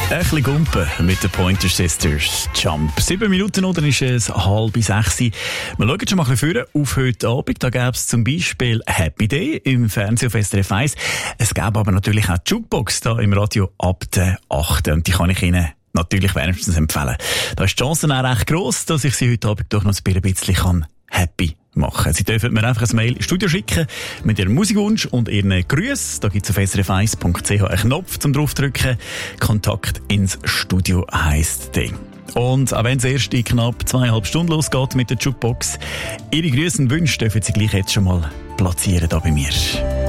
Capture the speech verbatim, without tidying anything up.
Ein bisschen Gumpen mit den Pointer Sisters. Jump. Sieben Minuten oder ist es halb sechs. Wir schauen schon mal ein bisschen auf heute Abend. Da gäbe es zum Beispiel Happy Day im Fernsehen auf S R F eins. Es gäbe aber natürlich auch die Jukebox da im Radio ab der achten. Und die kann ich Ihnen natürlich wärmstens empfehlen. Da ist die Chance auch recht gross, dass ich Sie heute Abend doch noch ein bisschen happy machen. Sie dürfen mir einfach ein Mail ins Studio schicken mit Ihrem Musikwunsch und Ihren Grüßen. Da gibt es auf s r f eins punkt c h einen Knopf zum draufdrücken. Kontakt ins Studio heisst der. Und auch wenn es erst in knapp zweieinhalb Stunden losgeht mit der Jukebox, Ihre Grüße und Wünsche dürfen Sie gleich jetzt schon mal platzieren da bei mir.